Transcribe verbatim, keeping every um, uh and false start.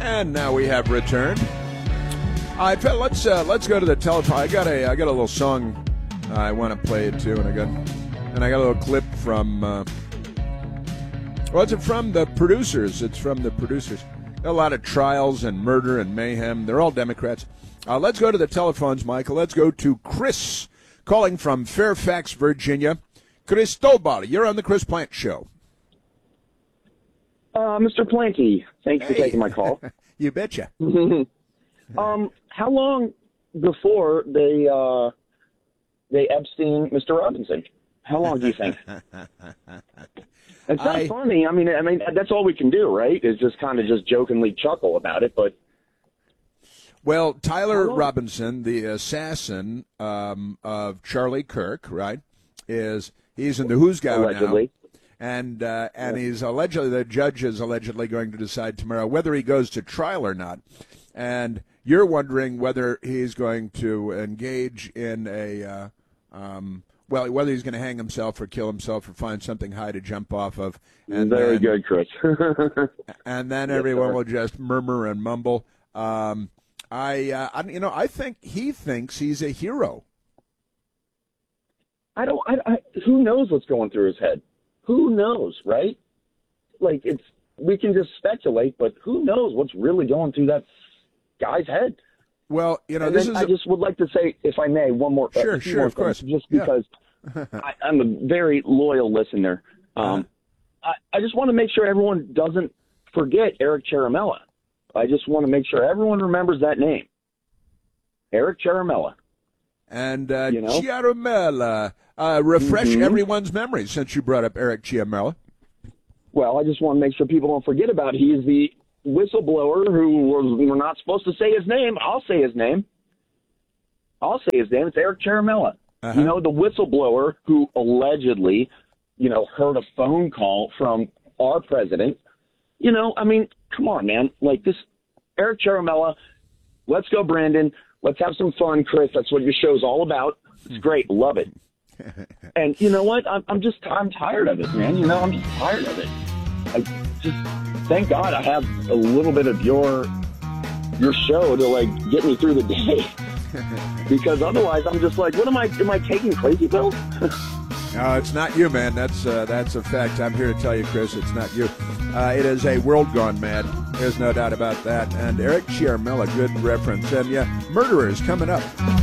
And now we have returned. I felt let's uh, let's go to the telephone. I got a I got a little song I want to play it too, and I got and I got a little clip from. Uh, well, it's from the producers. It's from the producers. A lot of trials and murder and mayhem. They're all Democrats. Uh, let's go to the telephones, Michael. Let's go to Chris, calling from Fairfax, Virginia. Cristobal, you're on the Chris Plant Show. Uh, Mister Planty, thanks Hey. for taking my call. You betcha. um, how long before they uh, they Epstein Mister Robinson? How long do you think? It's not I- funny. I mean, I mean that's all we can do, right? Is just kind of just jokingly chuckle about it. But Well, Tyler Hello? Robinson, the assassin um, of Charlie Kirk, right, is he's in the Who's Go allegedly, now. And uh, and he's allegedly, the judge is allegedly going to decide tomorrow whether he goes to trial or not. And you're wondering whether he's going to engage in a, uh, um, well, whether he's going to hang himself or kill himself or find something high to jump off of. And very then, good, Chris. And then Yes, everyone sir. will just murmur and mumble. Um, I, uh, I, you know, I think he thinks he's a hero. I don't. I, I, who knows what's going through his head? Who knows, right? Like it's we can just speculate, but who knows what's really going through that guy's head? Well, you know, And this then is I a, just would like to say, if I may, one more. Sure, a few sure, more of course. things, Just Yeah. because I, I'm a very loyal listener. Um, I, I just want to make sure everyone doesn't forget Eric Ciaramella. I just want to make sure everyone remembers that name, Eric Ciaramella. and uh, you know? Ciaramella. Uh, refresh Mhm. everyone's memories since you brought up Eric Ciaramella. Well, I just want to make sure people don't forget about it. He is the whistleblower who was, we're not supposed to say his name. I'll say his name. I'll say his name. It's Eric Ciaramella. Uh-huh. You know, the whistleblower who allegedly, you know, heard a phone call from our president. You know, I mean, come on, man. Like this, Eric Ciaramella, let's go, Brandon. Let's have some fun, Chris. That's what your show's all about. It's great. Love it. And you know what? I'm, I'm just, I'm tired of it, man. You know, I'm just tired of it. I just, thank God I have a little bit of your, your show to like get me through the day. Because otherwise I'm just like, what am I, am I taking crazy pills? No, it's not you, man. That's uh, that's a fact. I'm here to tell you, Chris, it's not you. Uh, it is a world gone mad. There's no doubt about that. And Eric Ciaramella, good reference. And yeah, Murderers coming up.